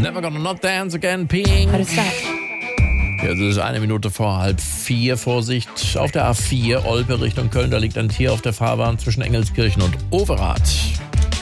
Never Gonna Not Dance Again, Pink. What is that? Ja, es ist 3:01. Vorsicht auf der A4, Olpe Richtung Köln. Da liegt ein Tier auf der Fahrbahn zwischen Engelskirchen und Overath.